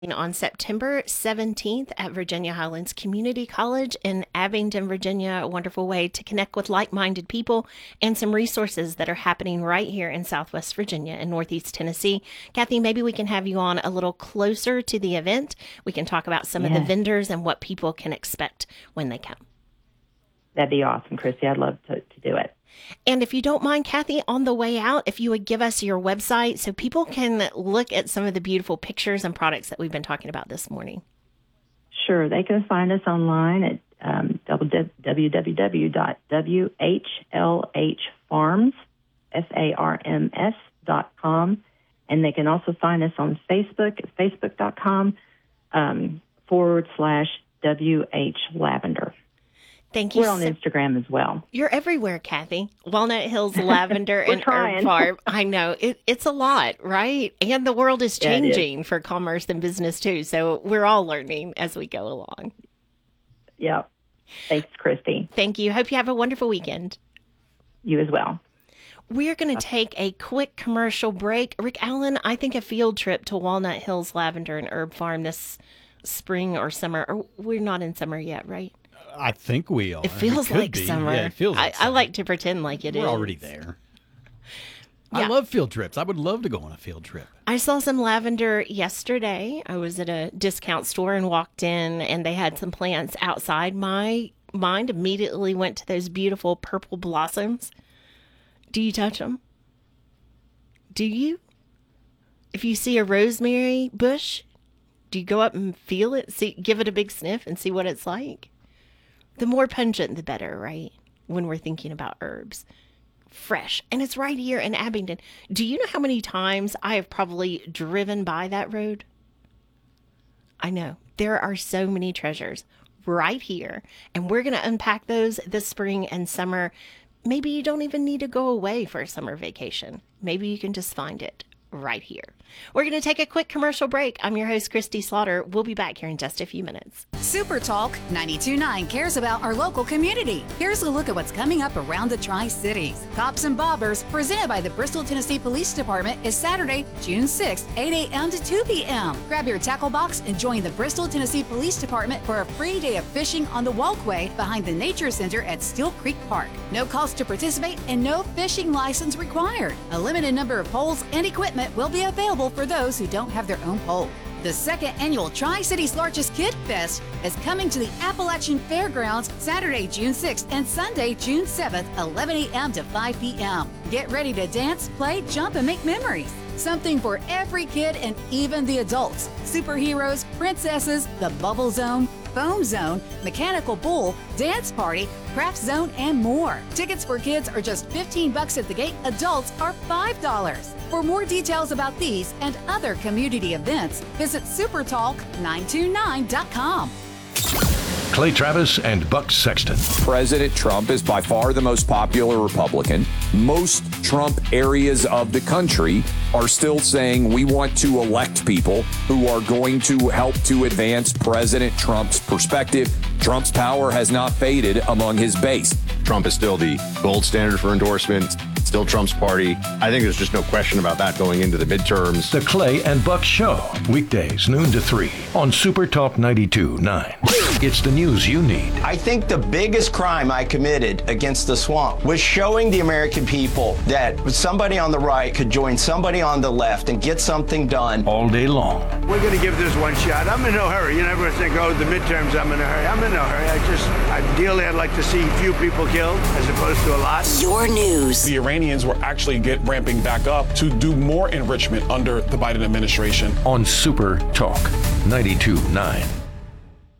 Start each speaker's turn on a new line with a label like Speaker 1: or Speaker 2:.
Speaker 1: On September 17th at Virginia Highlands Community College in Abingdon, Virginia. A wonderful way to connect with like-minded people and some resources that are happening right here in Southwest Virginia and Northeast Tennessee. Kathy, maybe we can have you on a little closer to the event. We can talk about some of the vendors and what people can expect when they come.
Speaker 2: That'd be awesome, Christy. I'd love to do it.
Speaker 1: And if you don't mind, Kathy, on the way out, if you would give us your website so people can look at some of the beautiful pictures and products that we've been talking about this morning.
Speaker 2: Sure. They can find us online at www.whlhfarms.com. And they can also find us on Facebook at facebook.com/WH Lavender.
Speaker 1: Thank you.
Speaker 2: We're on Instagram as well.
Speaker 1: You're everywhere, Kathy. Walnut Hills Lavender and
Speaker 2: trying.
Speaker 1: Herb Farm. I know. It's a lot, right? And the world is changing for commerce and business, too. So we're all learning as we go along.
Speaker 2: Yeah. Thanks, Christy.
Speaker 1: Thank you. Hope you have a wonderful weekend.
Speaker 2: You as well.
Speaker 1: We're going to take a quick commercial break. Rick Allen, I think a field trip to Walnut Hills Lavender and Herb Farm this spring or summer. Or we're not in summer yet, right?
Speaker 3: I think we are.
Speaker 1: It feels like summer.
Speaker 3: Yeah, it feels like summer.
Speaker 1: I like to pretend like it is.
Speaker 3: We're already there.
Speaker 1: Yeah.
Speaker 3: I love field trips. I would love to go on a field trip.
Speaker 1: I saw some lavender yesterday. I was at a discount store and walked in, and they had some plants outside. My mind immediately went to those beautiful purple blossoms. Do you touch them? Do you? If you see a rosemary bush, do you go up and feel it? Give it a big sniff and see what it's like? The more pungent, the better, right? When we're thinking about herbs. Fresh. And it's right here in Abingdon. Do you know how many times I have probably driven by that road? I know. There are so many treasures right here. And we're going to unpack those this spring and summer. Maybe you don't even need to go away for a summer vacation. Maybe you can just find it right here. We're going to take a quick commercial break. I'm your host, Christy Slaughter. We'll be back here in just a few minutes.
Speaker 4: Super Talk 92.9 cares about our local community. Here's a look at what's coming up around the Tri-Cities. Cops and Bobbers, presented by the Bristol, Tennessee Police Department, is Saturday, June 6th, 8 a.m. to 2 p.m. Grab your tackle box and join the Bristol, Tennessee Police Department for a free day of fishing on the walkway behind the Nature Center at Steel Creek Park. No cost to participate and no fishing license required. A limited number of poles and equipment will be available for those who don't have their own pole. The second annual Tri-Cities Largest Kid Fest is coming to the Appalachian Fairgrounds Saturday, June 6th and Sunday, June 7th, 11 a.m. to 5 p.m. Get ready to dance, play, jump, and make memories. Something for every kid and even the adults. Superheroes, princesses, the Bubble Zone, Foam Zone, Mechanical Bull, Dance Party, Craft Zone, and more. Tickets for kids are just $15 at the gate. Adults are $5. For more details about these and other community events, visit supertalk929.com.
Speaker 5: Clay Travis and Buck Sexton.
Speaker 6: President Trump is by far the most popular Republican. Most Trump areas of the country are still saying we want to elect people who are going to help to advance President Trump's perspective. Trump's power has not faded among his base.
Speaker 7: Trump is still the gold standard for endorsement, still Trump's party. I think there's just no question about that going into the midterms.
Speaker 5: The Clay and Buck Show, weekdays noon to 3 on Super Talk 92.9. It's the news you need.
Speaker 8: I think the biggest crime I committed against the swamp was showing the American people that somebody on the right could join somebody on the left and get something done.
Speaker 5: All day long.
Speaker 9: We're going to give this one shot. I'm in no hurry. You never think, oh, the midterms, I'm in a hurry. I'm in no hurry. Ideally, I'd like to see few people killed as opposed to a lot.
Speaker 4: Your news.
Speaker 10: The Iranians were actually ramping back up to do more enrichment under the Biden administration.
Speaker 5: On Super Talk 92.9.